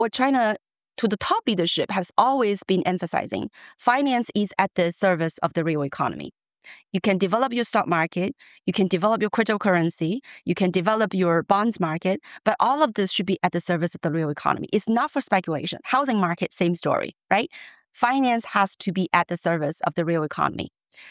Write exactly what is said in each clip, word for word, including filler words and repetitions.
what China, to the top leadership, has always been emphasizing. Finance is at the service of the real economy. You can develop your stock market, you can develop your cryptocurrency, you can develop your bonds market, but all of this should be at the service of the real economy. It's not for speculation. Housing market, same story, right? Finance has to be at the service of the real economy.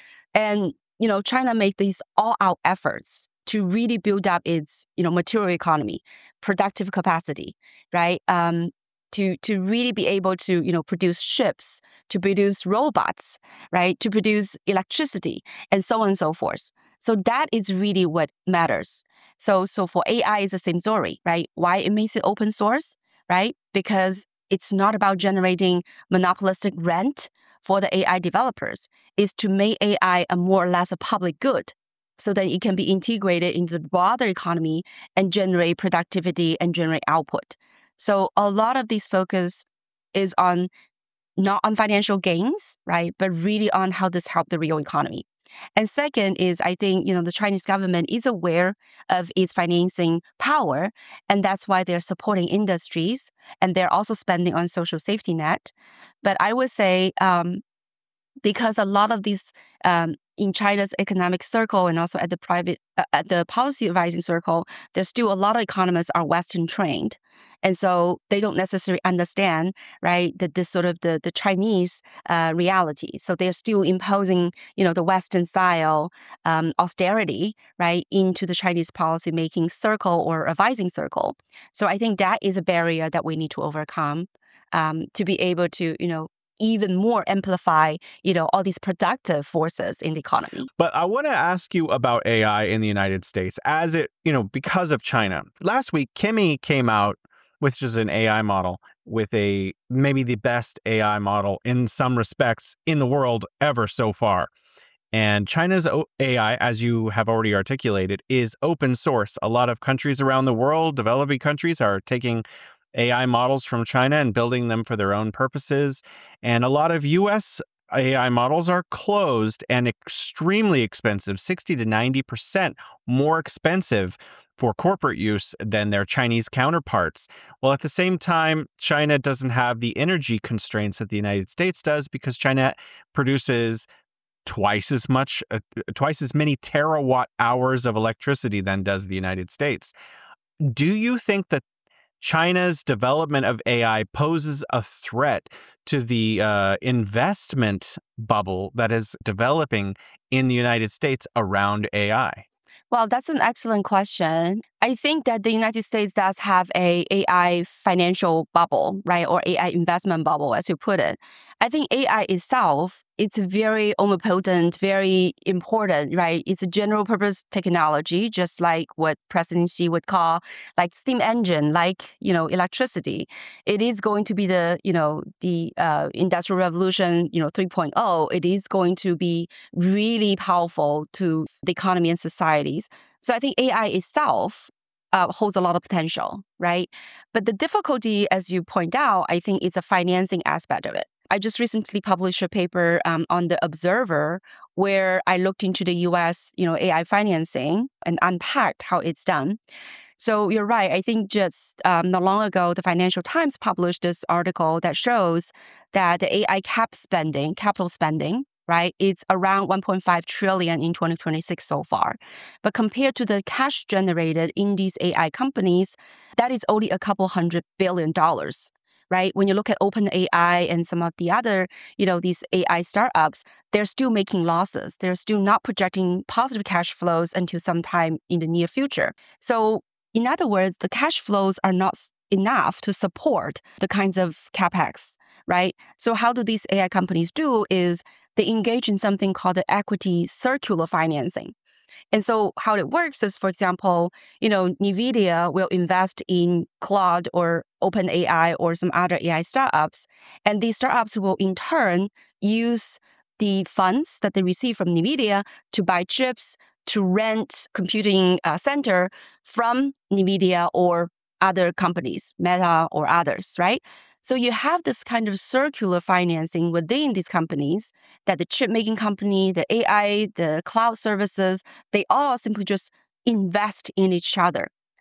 And, you know, China made these all-out efforts to really build up its, you know, material economy, productive capacity, right? Um, to to really be able to, you know, produce ships, to produce robots, right? To produce electricity, and so on and so forth. So that is really what matters. So so for A I, it's the same story, right? Why it makes it open source, right? Because it's not about generating monopolistic rent for the A I developers. It's to make A I a more or less a public good, so that it can be integrated into the broader economy and generate productivity and generate output. So a lot of this focus is on not on financial gains, right, but really on how this helps the real economy. And second is, I think, you know, the Chinese government is aware of its financing power, and that's why they're supporting industries, and they're also spending on social safety net. But I would say, um, because a lot of these um, in China's economic circle and also at the private, uh, at the policy advising circle, there's still a lot of economists are Western trained. And so they don't necessarily understand, right, that this sort of the, the Chinese uh, reality. So they're still imposing, you know, the Western style um, austerity, right, into the Chinese policymaking circle or advising circle. So I think that is a barrier that we need to overcome um, to be able to, you know, even more amplify, you know, all these productive forces in the economy. But I want to ask you about A I in the United States as it, you know, because of China. Last week, Kimi came out with just an A I model with a maybe the best A I model in some respects in the world ever so far. And China's A I, as you have already articulated, is open source. A lot of countries around the world, developing countries, are taking A I models from China and building them for their own purposes. And a lot of U S A I models are closed and extremely expensive, sixty to ninety percent more expensive for corporate use than their Chinese counterparts. Well, at the same time, China doesn't have the energy constraints that the United States does because China produces twice as much, uh, twice as many terawatt hours of electricity than does the United States. Do you think that China's development of A I poses a threat to the uh, investment bubble that is developing in the United States around A I? Well, that's an excellent question. I think that the United States does have a AI financial bubble, right? Or A I investment bubble, as you put it. I think A I itself, it's very omnipotent, very important, right? It's a general purpose technology, just like what President Xi would call like steam engine, like, you know, electricity. It is going to be the, you know, the uh, industrial revolution, you know, three point oh. It is going to be really powerful to the economy and societies. So I think A I itself uh, holds a lot of potential, right? But the difficulty, as you point out, I think is a financing aspect of it. I just recently published a paper um, on the Observer where I looked into the U S, you know, A I financing and unpacked how it's done. So you're right. I think just um, not long ago, the Financial Times published this article that shows that the A I cap spending, capital spending, right, it's around one point five trillion in twenty twenty-six so far. But compared to the cash generated in these A I companies, that is only a couple hundred billion dollars. Right? When you look at OpenAI and some of the other, you know, these A I startups, they're still making losses. They're still not projecting positive cash flows until sometime in the near future. So, in other words, the cash flows are not enough to support the kinds of capex, right? So, how do these A I companies do is they engage in something called the equity circular financing. And so how it works is, for example, you know, NVIDIA will invest in Claude or OpenAI or some other A I startups, and these startups will in turn use the funds that they receive from NVIDIA to buy chips, to rent computing uh, center from NVIDIA or other companies, Meta or others, right? So you have this kind of circular financing within these companies that the chip making company, the A I, the cloud services, they all simply just invest in each other.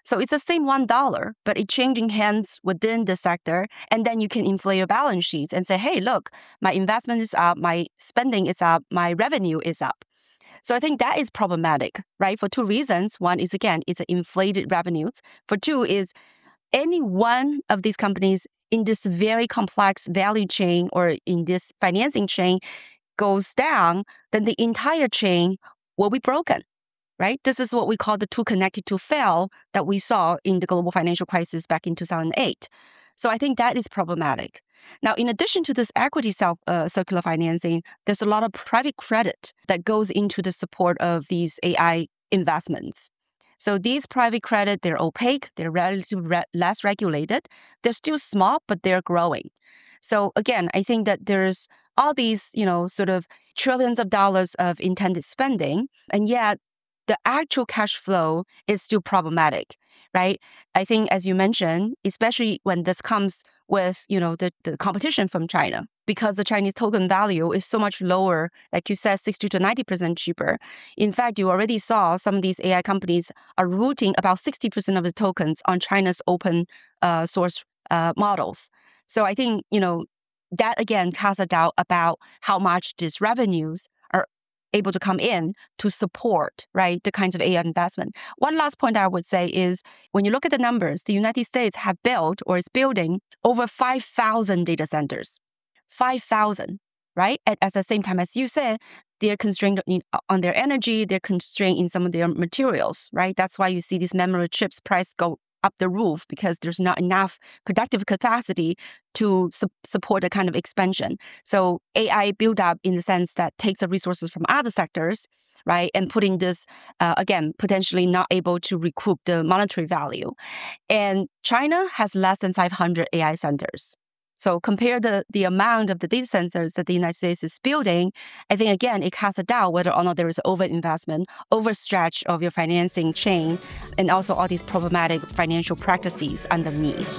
So it's the same one dollar, but it's changing hands within the sector. And then you can inflate your balance sheets and say, hey, look, my investment is up, my spending is up, my revenue is up. So I think that is problematic, right? For two reasons. One is, again, it's inflated revenues. For two is any one of these companies in this very complex value chain or in this financing chain goes down, then the entire chain will be broken, right? This is what we call the too connected to fail that we saw in the global financial crisis back in two thousand eight. So I think that is problematic. Now, in addition to this equity self, uh, circular financing, there's a lot of private credit that goes into the support of these A I investments. So these private credit, they're opaque, they're relatively re- less regulated. They're still small, but they're growing. So again, I think that there's all these, you know, sort of trillions of dollars of intended spending, and yet the actual cash flow is still problematic, right? I think, as you mentioned, especially when this comes with, you know, the, the competition from China, because the Chinese token value is so much lower, like you said, sixty to ninety percent cheaper. In fact, you already saw some of these A I companies are routing about sixty percent of the tokens on China's open uh, source uh, models. So I think, you know, that again casts a doubt about how much these revenues are able to come in to support, right, the kinds of A I investment. One last point I would say is when you look at the numbers, the United States have built or is building over five thousand data centers. five thousand, right? At, at the same time, as you said, they're constrained in, on their energy, they're constrained in some of their materials, right? That's why you see these memory chips price go up the roof because there's not enough productive capacity to su- support the kind of expansion. So A I build up in the sense that takes the resources from other sectors, right? And putting this, uh, again, potentially not able to recoup the monetary value. And China has less than five hundred A I centers. So compare the, the amount of the data centers that the United States is building, I think, again, it casts a doubt whether or not there is overinvestment, overstretch of your financing chain, and also all these problematic financial practices underneath.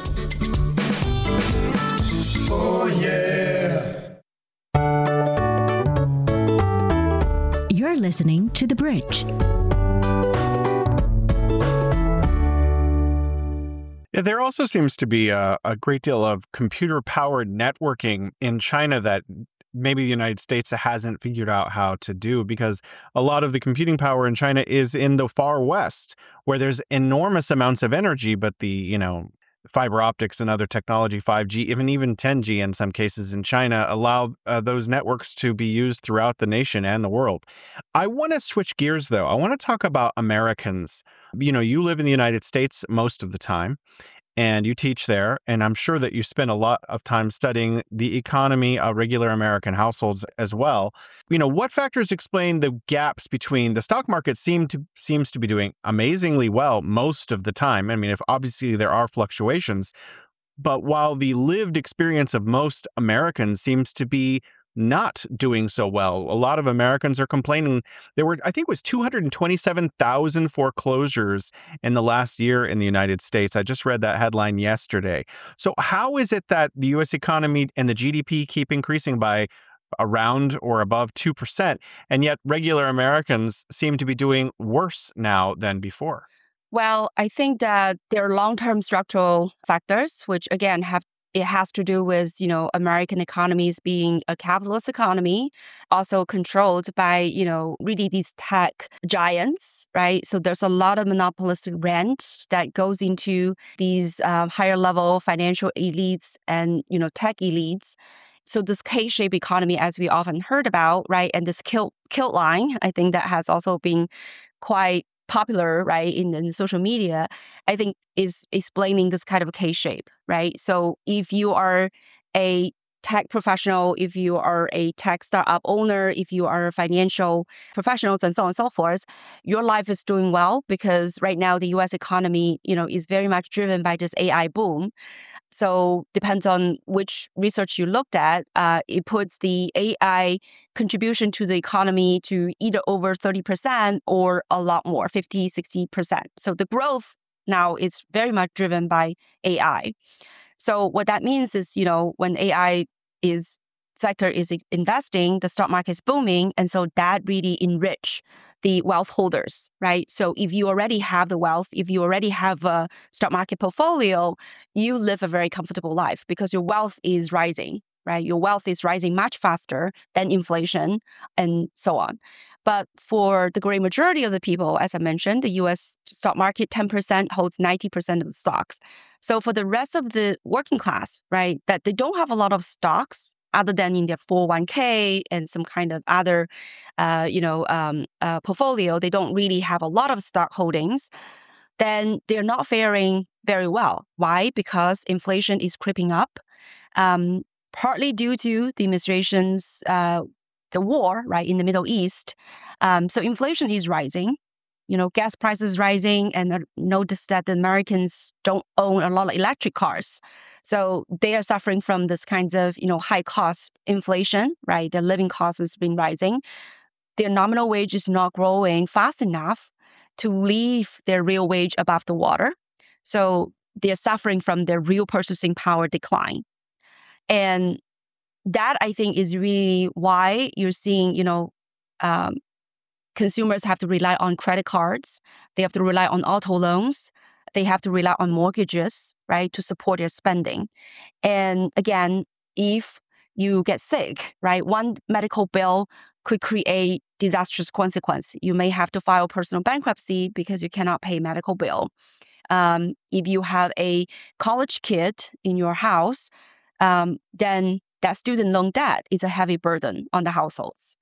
Oh, yeah. You're listening to The Bridge. Yeah, there also seems to be a, a great deal of computer-powered networking in China that maybe the United States hasn't figured out how to do, because a lot of the computing power in China is in the far west, where there's enormous amounts of energy, but the, you know, fiber optics and other technology, five G, even even ten G in some cases in China, allow uh, those networks to be used throughout the nation and the world. I want to switch gears, though. I want to talk about Americans. You know, you live in the United States most of the time, and you teach there, and I'm sure that you spend a lot of time studying the economy of regular American households as well. You know, what factors explain the gaps between the stock market seem to seems to be doing amazingly well most of the time? I mean, if obviously there are fluctuations, but while the lived experience of most Americans seems to be not doing so well. A lot of Americans are complaining. There were, I think it was two hundred twenty-seven thousand foreclosures in the last year in the United States. I just read that headline yesterday. So how is it that the U S economy and the G D P keep increasing by around or above two percent, and yet regular Americans seem to be doing worse now than before? Well, I think that there are long-term structural factors, which again have it has to do with, you know, American economies being a capitalist economy, also controlled by, you know, really these tech giants, right? So there's a lot of monopolistic rent that goes into these uh, higher level financial elites and, you know, tech elites. So this K-shaped economy, as we often heard about, right? And this kilt, kilt line, I think that has also been quite popular, right, in, in social media, I think is explaining this kind of K-shape, right? So if you are a tech professional, if you are a tech startup owner, if you are financial professionals and so on and so forth, your life is doing well because right now the U S economy, you know, is very much driven by this A I boom. So depends on which research you looked at, uh, it puts the A I contribution to the economy to either over thirty percent or a lot more, fifty, sixty percent. So the growth now is very much driven by A I. So what that means is, you know, when A I is sector is investing, the stock market is booming, and so that really enrich the wealth holders, right? So if you already have the wealth, if you already have a stock market portfolio, you live a very comfortable life because your wealth is rising, right? Your wealth is rising much faster than inflation and so on. But for the great majority of the people, as I mentioned, the U S stock market, ten percent holds ninety percent of the stocks. So for the rest of the working class, right, that they don't have a lot of stocks other than in their four oh one k and some kind of other, uh, you know, um, uh, portfolio, they don't really have a lot of stock holdings, then they're not faring very well. Why? Because inflation is creeping up, um, partly due to the administration's uh, the war, right, in the Middle East. Um, so inflation is rising. You know, gas prices rising, and uh, notice that the Americans don't own a lot of electric cars. So they are suffering from this kinds of, you know, high cost inflation, right? Their living costs has been rising. Their nominal wage is not growing fast enough to leave their real wage above the water. So they're suffering from their real purchasing power decline. And that, I think, is really why you're seeing, you know, um, consumers have to rely on credit cards. They have to rely on auto loans. They have to rely on mortgages, right, to support their spending. And again, if you get sick, right, one medical bill could create disastrous consequence. You may have to file personal bankruptcy because you cannot pay medical bill. Um, if you have a college kid in your house, um, then that student loan debt is a heavy burden on the households.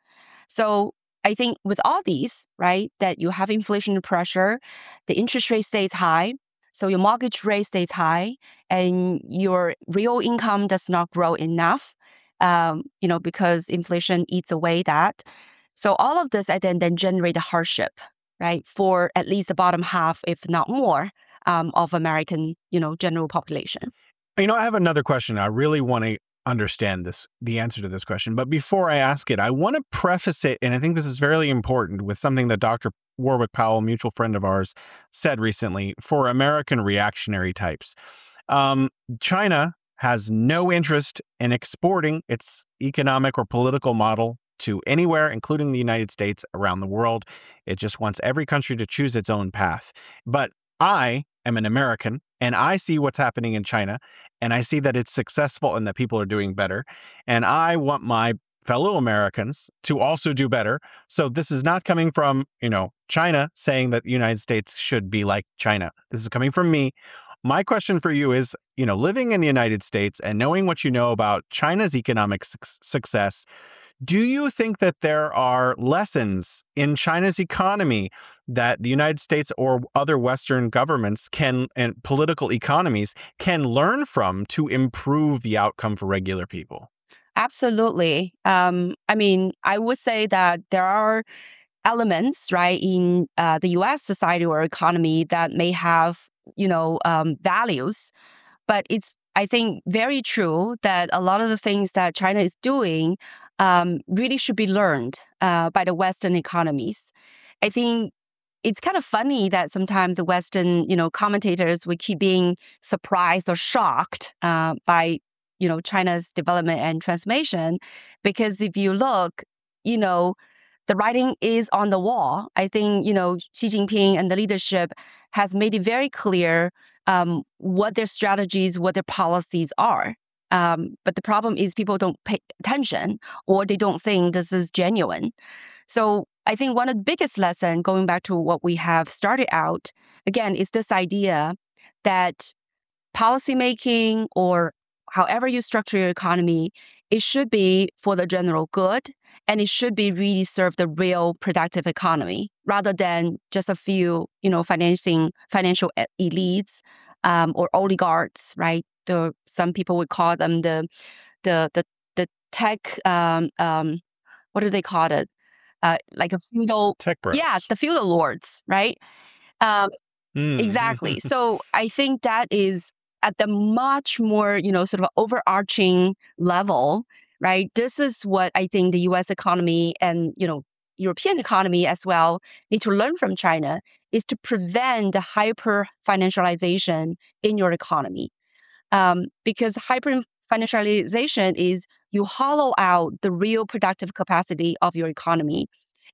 So I think with all these, right, that you have inflation pressure, the interest rate stays high, so your mortgage rate stays high, and your real income does not grow enough, um, you know, because inflation eats away that. So all of this, I then, then generate a hardship, right, for at least the bottom half, if not more, um, of American, you know, general population. You know, I have another question. I really want to understand this, the answer to this question. But before I ask it, I want to preface it, and I think this is very important, with something that Doctor Warwick Powell, a mutual friend of ours, said recently for American reactionary types. Um, China has no interest in exporting its economic or political model to anywhere, including the United States, around the world. It just wants every country to choose its own path. But I am an American, and I see what's happening in China, and I see that it's successful and that people are doing better. And I want my fellow Americans to also do better. So this is not coming from, you know, China saying that the United States should be like China. This is coming from me. My question for you is, you know, living in the United States and knowing what you know about China's economic su- success, do you think that there are lessons in China's economy that the United States or other Western governments can, and political economies can learn from to improve the outcome for regular people? Absolutely. Um, I mean, I would say that there are elements, right, in uh, the U S society or economy that may have, you know, um, values, but it's, I think, very true that a lot of the things that China is doing um, really should be learned uh, by the Western economies. I think it's kind of funny that sometimes the Western, you know, commentators would keep being surprised or shocked uh, by, you know, China's development and transformation, because if you look, you know, the writing is on the wall. I think, you know, Xi Jinping and the leadership has made it very clear um, what their strategies, what their policies are. Um, but the problem is people don't pay attention, or they don't think this is genuine. So I think one of the biggest lessons, going back to what we have started out, again, is this idea that policymaking, or however you structure your economy, it should be for the general good, and it should be really serve the real productive economy rather than just a few, you know, financing financial elites um, or oligarchs, right? The, some people would call them the the the the tech um, um, what do they call it? Uh, like a feudal Tech bros. Yeah, the feudal lords, right? Um, Mm. Exactly. So I think that is at the much more, you know, sort of overarching level, right? This is what I think the U S economy and, you know, European economy as well need to learn from China, is to prevent the hyper financialization in your economy. Um, because hyper financialization is you hollow out the real productive capacity of your economy.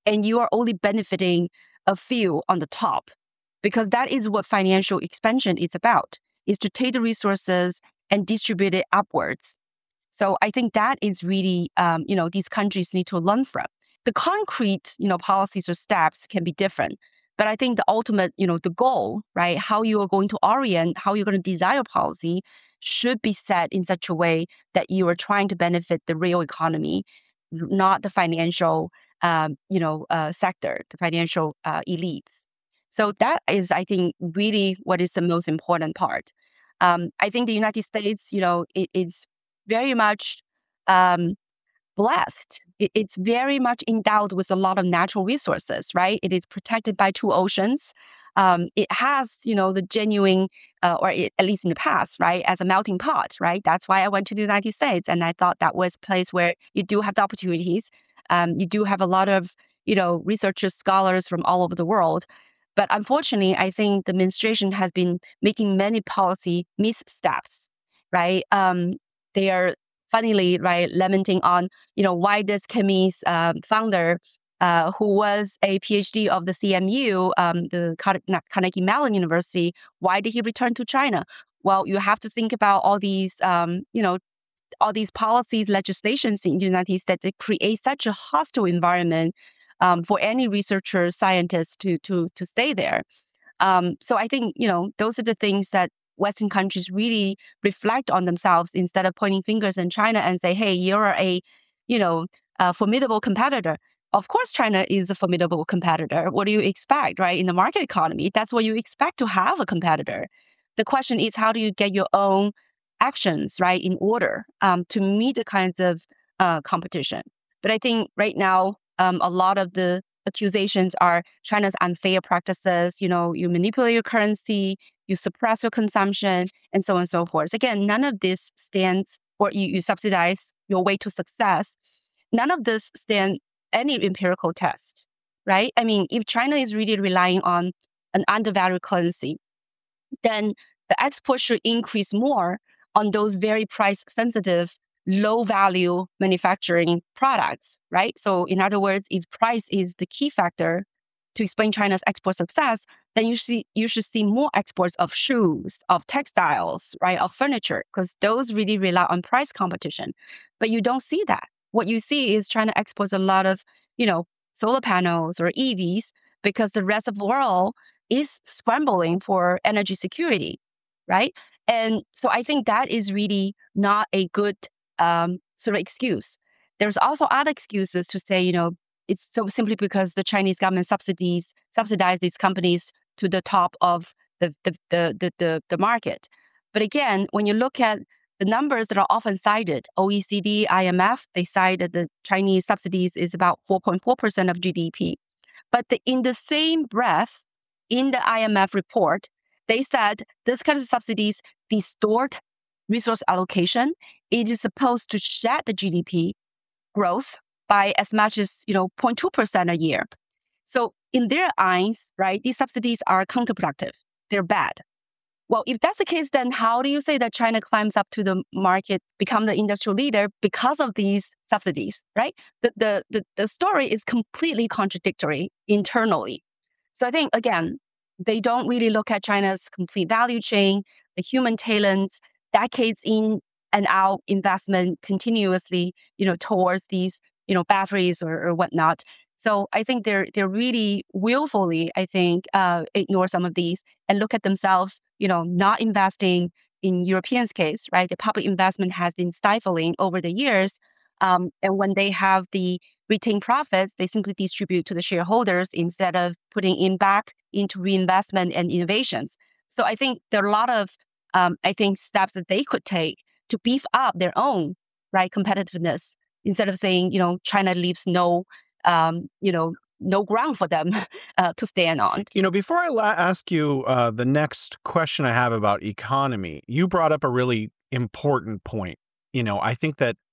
and you are only benefiting a few on the top, because that is what financial expansion is about, is to take the resources and distribute it upwards. So I think that is really, um, you know, these countries need to learn from. The concrete, you know, policies or steps can be different. But I think the ultimate, you know, the goal, right, how you are going to orient, how you're going to design your policy should be set in such a way that you are trying to benefit the real economy, not the financial, um, you know, uh, sector, the financial uh, elites. So that is, I think, really what is the most important part. Um, I think the United States, you know, it, it's very much um, blessed. It, it's very much endowed with a lot of natural resources, right? It is protected by two oceans. Um, it has, you know, the genuine, uh, or it, at least in the past, right, as a melting pot, right? That's why I went to the United States, and I thought that was a place where you do have the opportunities. Um, you do have a lot of, you know, researchers, scholars from all over the world. But unfortunately, I think the administration has been making many policy missteps, right? Um, they are funnily, right, lamenting on, you know, why does Chemie's um, founder, uh, who was a PhD of the C M U, um, the Carnegie Mellon University, why did he return to China? Well, you have to think about all these, um, you know, all these policies, legislations in the United States that create such a hostile environment um, for any researcher, scientist to to to stay there. Um, so I think, you know, those are the things that Western countries really reflect on themselves instead of pointing fingers in China and say, hey, you're a, you know, a formidable competitor. Of course, China is a formidable competitor. What do you expect, right? In the market economy, that's what you expect to have a competitor. The question is, how do you get your own actions, right, in order um, to meet the kinds of uh, competition? But I think right now, um, a lot of the accusations are China's unfair practices. You know, you manipulate your currency, you suppress your consumption, and so on and so forth. Again, none of this stands, or you, you subsidize your way to success. None of this stand any empirical test, right? I mean, if China is really relying on an undervalued currency, then the export should increase more on those very price-sensitive, low-value manufacturing products, right? So in other words, if price is the key factor to explain China's export success, then you see you should see more exports of shoes, of textiles, right, of furniture, because those really rely on price competition. But you don't see that. What you see is China exports a lot of, you know, solar panels or E Vs because the rest of the world is scrambling for energy security, right? And so I think that is really not a good um, sort of excuse. There's also other excuses to say, you know, it's so simply because the Chinese government subsidies subsidize these companies to the top of the the the the, the, the market. But again, when you look at the numbers that are often cited, O E C D, I M F, they cite that the Chinese subsidies is about four point four percent of G D P. But the, in the same breath, in the I M F report, they said this kind of subsidies distort resource allocation. It is supposed to shed the G D P growth by as much as, you know, zero point two percent a year. So in their eyes, right, these subsidies are counterproductive. They're bad. Well, if that's the case, then how do you say that China climbs up to the market, become the industrial leader because of these subsidies, right? The, the, the, the story is completely contradictory internally. So I think, again, they don't really look at China's complete value chain, the human talents, decades in and out investment continuously, you know, towards these, you know, batteries or, or whatnot. So I think they're they're really willfully, I think, uh, ignore some of these and look at themselves, you know, not investing in Europeans' case, right? The public investment has been stifling over the years. Um, and when they have the retained profits, they simply distribute to the shareholders instead of putting in back into reinvestment and innovations. So I think there are a lot of, um, I think, steps that they could take to beef up their own, right, competitiveness instead of saying, you know, China leaves no Um, you know, no ground for them uh, to stand on. You know, before I la- ask you uh, the next question I have about economy, you brought up a really important point. You know, I think that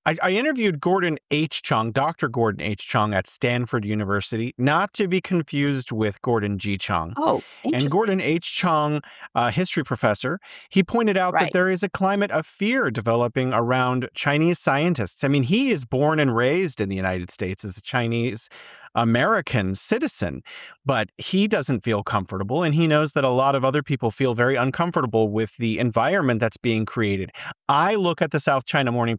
I, I interviewed Gordon H. Chang, Doctor Gordon H. Chang at Stanford University, not to be confused with Gordon G. Chang. Oh, interesting. And Gordon H. Chang, a history professor, he pointed out Right. that there is a climate of fear developing around Chinese scientists. I mean, he is born and raised in the United States as a Chinese American citizen, but he doesn't feel comfortable, and he knows that a lot of other people feel very uncomfortable with the environment that's being created. I look at the South China Morning